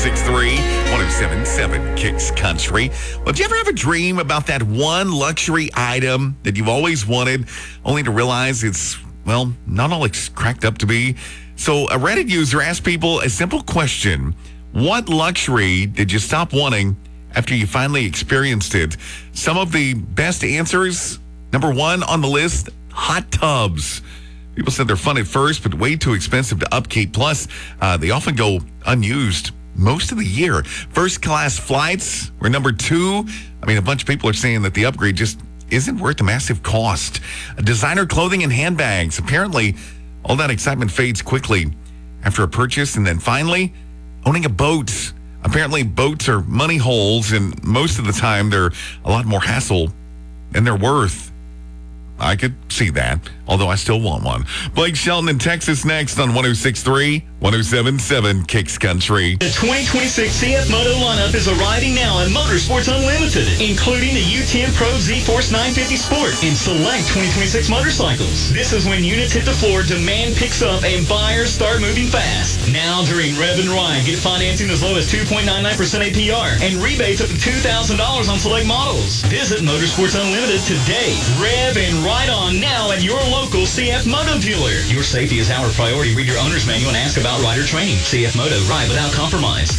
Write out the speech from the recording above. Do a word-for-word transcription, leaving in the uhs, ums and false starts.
six three, one oh seven point seven Kicks Country. Well, did you ever have a dream about that one luxury item that you've always wanted, only to realize it's, well, not all it's cracked up to be? So a Reddit user asked people a simple question. What luxury did you stop wanting after you finally experienced it? Some of the best answers, number one on the list, hot tubs. People said they're fun at first, but way too expensive to upkeep. Plus, uh, they often go unused most of the year. First class flights were number two. I mean, a bunch of people are saying that the upgrade just isn't worth the massive cost. Designer clothing and handbags. Apparently, all that excitement fades quickly after a purchase. And then finally, owning a boat. Apparently, boats are money holes, and most of the time, they're a lot more hassle than they're worth. I could see that, although I still want one. Blake Shelton in Texas next on one oh six point three, one oh seven point seven Kicks Country. The twenty twenty-six C F Moto lineup is arriving now at Motorsports Unlimited, including the U ten Pro Z-Force nine fifty Sport and select twenty twenty-six motorcycles. This is when units hit the floor, demand picks up, and buyers start moving fast. Now during Rev and Ride, get financing as low as two point nine nine percent A P R and rebates up to two thousand dollars on select models. Visit Motorsports Unlimited today. Rev and Ride on now at your local C F Moto dealer. Your safety is our priority. Read your owner's manual and ask about rider training. C F Moto, ride without compromise.